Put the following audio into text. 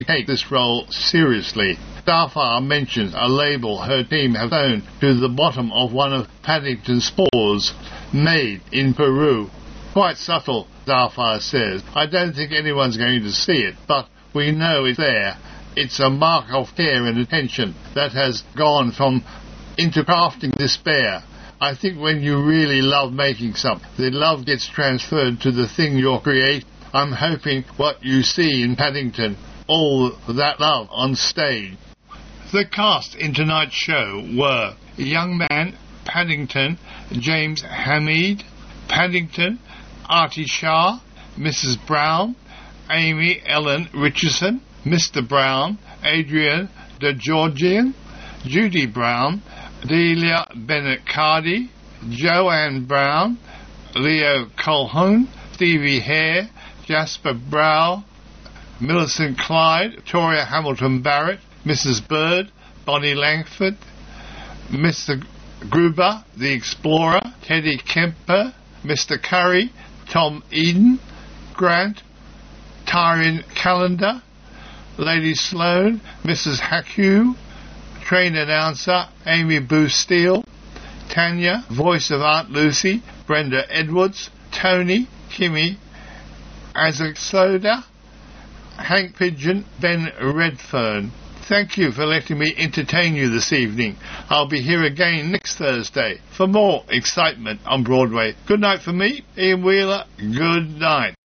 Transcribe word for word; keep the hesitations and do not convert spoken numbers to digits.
take this role seriously. Starfire mentions a label her team have sewn to the bottom of one of Paddington's paws, made in Peru. Quite subtle, Starfire says. I don't think anyone's going to see it, but we know it's there. It's a mark of care and attention that has gone from into crafting this bear. I think when you really love making something, the love gets transferred to the thing you're creating. I'm hoping what you see in Paddington, all that love on stage. The cast in tonight's show were Young Man, Paddington, James Hamid, Paddington, Artie Shah, Missus Brown, Amy Ellen Richardson, Mister Brown, Adrian DeGeorgian, Judy Brown, Delia Bennett-Cardy, Joanne Brown, Leo Colhoun, Stevie Hare, Jasper Brow, Millicent Clyde, Victoria Hamilton Barrett, Missus Bird, Bonnie Langford, Mister Gruber, the Explorer, Teddy Kemper, Mister Curry, Tom Eden, Grant, Tyrion Calendar, Lady Sloane, Missus Hackew, train announcer Amy Boo Steele, Tanya, voice of Aunt Lucy, Brenda Edwards, Tony, Kimmy, Azasoda, Hank Pigeon, Ben Redfern. Thank you for letting me entertain you this evening. I'll be here again next Thursday for more excitement on Broadway. Good night for me, Ian Wheeler. Good night.